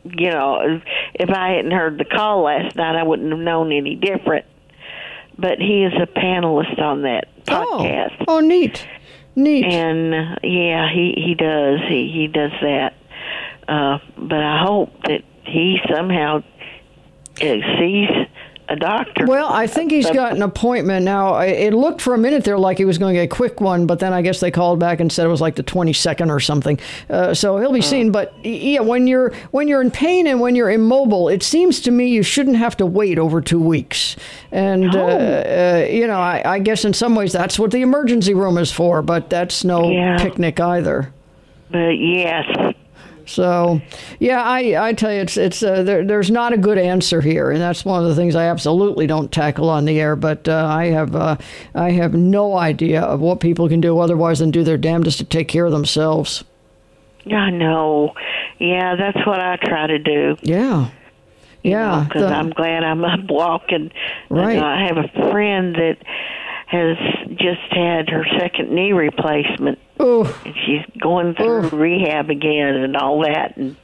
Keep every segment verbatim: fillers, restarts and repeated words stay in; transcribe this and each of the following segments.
you know, if I hadn't heard the call last night, I wouldn't have known any different. But he is a panelist on that podcast. Oh, oh neat. Neat. And, uh, yeah, he, he does. He, he does that. Uh, but I hope that he somehow uh, sees a doctor. Well, I think he's got an appointment now. It looked for a minute there like he was going to get a quick one, but then I guess they called back and said it was like the twenty-second or something. Uh, so he'll be seen. But yeah, when you're when you're in pain and when you're immobile, it seems to me you shouldn't have to wait over two weeks. And oh. uh, uh, you know, I, I guess in some ways that's what the emergency room is for. But that's no yeah. picnic either. But yes. So, yeah, I, I tell you, it's it's uh, there, there's not a good answer here, and that's one of the things I absolutely don't tackle on the air. But uh, I have uh, I have no idea of what people can do otherwise than do their damnedest to take care of themselves. I know. Yeah, that's what I try to do. Yeah. Yeah. Because I'm glad I'm up walking. Right. And I have a friend that has just had her second knee replacement. Oh. And she's going through Ooh. rehab again and all that. And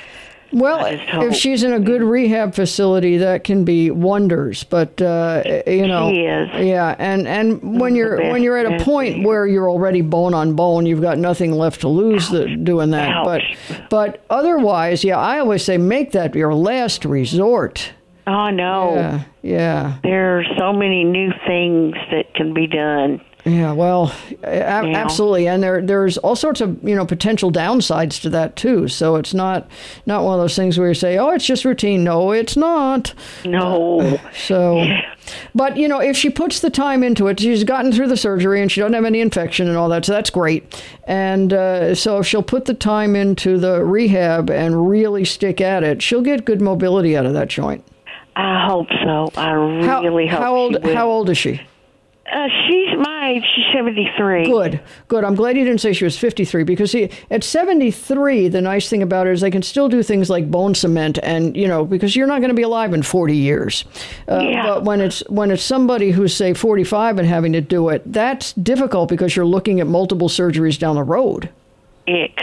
well, if she's in a good rehab facility, that can be wonders. But uh, you know, she is. Yeah, and and when you're best, when you're at a point best. where you're already bone on bone, you've got nothing left to lose the, doing that. Ouch. But but otherwise, yeah, I always say make that your last resort. Oh no. Yeah, yeah. There are so many new things that can be done. Yeah, well, a- Yeah. absolutely, and there there's all sorts of you know potential downsides to that too. So it's not not one of those things where you say, "Oh, it's just routine." No, it's not. No. So, but you know, if she puts the time into it, she's gotten through the surgery and she doesn't have any infection and all that, so that's great. And uh, so if she'll put the time into the rehab and really stick at it, she'll get good mobility out of that joint. I hope so. I really how, hope how old, she will. How old is she? Uh, she's my age. She's seventy-three. Good, good. I'm glad you didn't say she was fifty-three because see, at seventy-three, the nice thing about it is they can still do things like bone cement, and you know, because you're not going to be alive in forty years. Uh, Yeah. But when it's when it's somebody who's say forty-five and having to do it, that's difficult because you're looking at multiple surgeries down the road. Ick.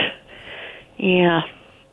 Yeah.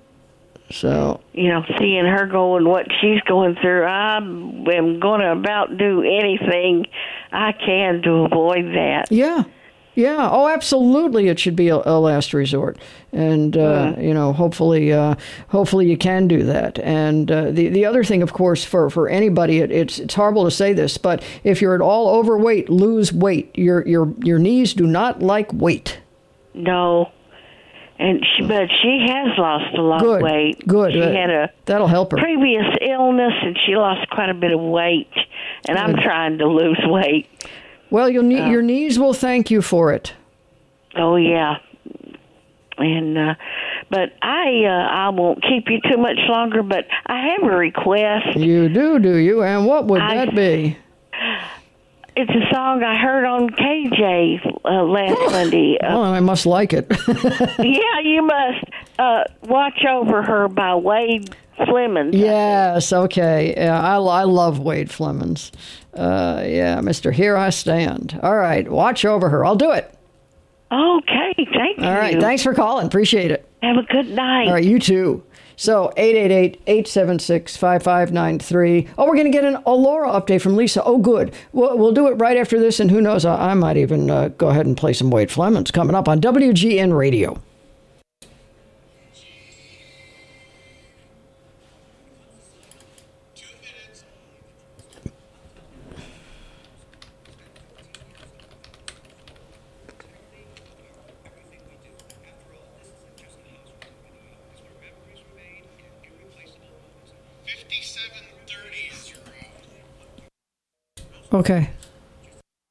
So, you know, seeing her going what she's going through, I am going to about do anything I can to avoid that. yeah. Yeah. Oh, absolutely. It should be a, a last resort, and uh, Mm. you know, hopefully, uh, hopefully you can do that. And uh, the the other thing, of course, for for anybody, it, it's it's horrible to say this, but if you're at all overweight, lose weight. Your your your knees do not like weight. No. And she, but she has lost a lot Good. of weight. Good. She Uh, had a That'll help her. previous illness, and she lost quite a bit of weight. And I'm Good. trying to lose weight. Well, you'll need, Uh, your knees will thank you for it. Oh yeah. And uh, but I uh, I won't keep you too much longer. But I have a request. You do, do you? And what would I- that be? It's a song I heard on K J uh, last Monday. Uh, Well, I must like it. yeah, you must uh, watch over her by Wade Flemons. Yes, okay. Yeah, I, I love Wade Flemons. Uh, yeah, Mister Here I Stand. All right, watch over her. I'll do it. Okay, thank you. All right, thanks for calling. Appreciate it. Have a good night. All right, you too. So, eight eight eight, eight seven six, five five nine three. Oh, we're going to get an Allura update from Lisa. Oh, good. We'll, we'll do it right after this, and who knows, I, I might even uh, go ahead and play some Wade Flemons coming up on W G N Radio. Okay.